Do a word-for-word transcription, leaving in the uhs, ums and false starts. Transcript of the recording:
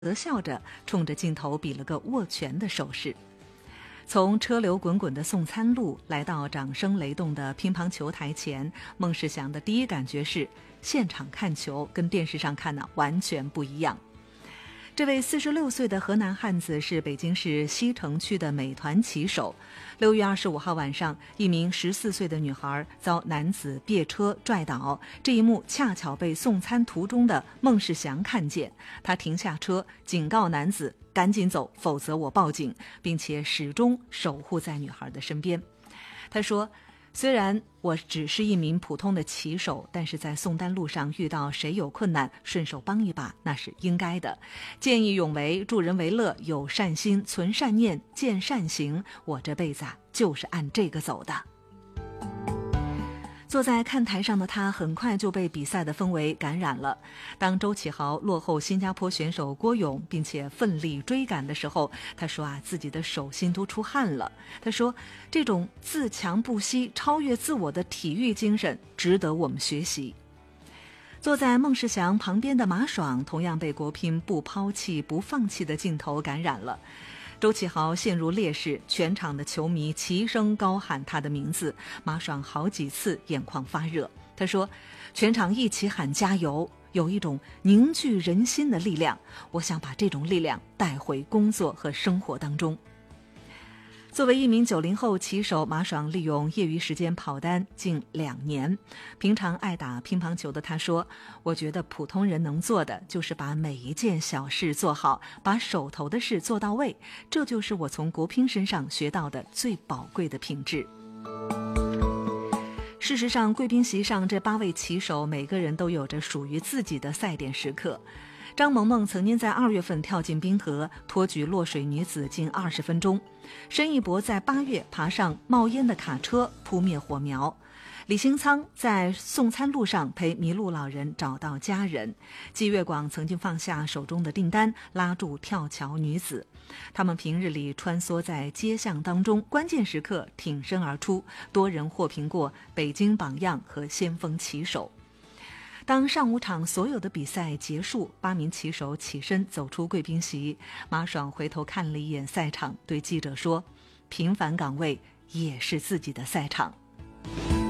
则笑着冲着镜头比了个握拳的手势。从车流滚滚的送餐路来到掌声雷动的乒乓球台前，孟世祥的第一感觉是，现场看球跟电视上看呢完全不一样。这位四十六岁的河南汉子是北京市西城区的美团骑手。六月二十五号晚上，一名十四岁的女孩遭男子别车拽倒，这一幕恰巧被送餐途中的孟世祥看见，他停下车，警告男子赶紧走，否则我报警，并且始终守护在女孩的身边。他说，虽然我只是一名普通的骑手，但是在送单路上遇到谁有困难，顺手帮一把，那是应该的。见义勇为，助人为乐，有善心，存善念，见善行，我这辈子啊，就是按这个走的。坐在看台上的他很快就被比赛的氛围感染了。当周启豪落后新加坡选手郭勇并且奋力追赶的时候，他说啊，自己的手心都出汗了。他说，这种自强不息、超越自我的体育精神值得我们学习。坐在孟世祥旁边的马爽同样被国乒不抛弃不放弃的镜头感染了。周启豪陷入劣势，全场的球迷齐声高喊他的名字，马爽好几次眼眶发热。他说，全场一起喊加油，有一种凝聚人心的力量，我想把这种力量带回工作和生活当中。作为一名九零后骑手，马爽利用业余时间跑单近两年。平常爱打乒乓球的他说，我觉得普通人能做的就是把每一件小事做好，把手头的事做到位，这就是我从国乒身上学到的最宝贵的品质。事实上，贵宾席上这八位骑手每个人都有着属于自己的赛点时刻。张萌萌曾经在二月份跳进冰河，托举落水女子近二十分钟；申一博在八月爬上冒烟的卡车，扑灭火苗；李兴仓在送餐路上陪迷路老人找到家人；季月广曾经放下手中的订单，拉住跳桥女子。他们平日里穿梭在街巷当中，关键时刻挺身而出，多人获评过北京榜样和先锋骑手。当上午场所有的比赛结束，八名骑手起身走出贵宾席，马爽回头看了一眼赛场，对记者说，平凡岗位也是自己的赛场。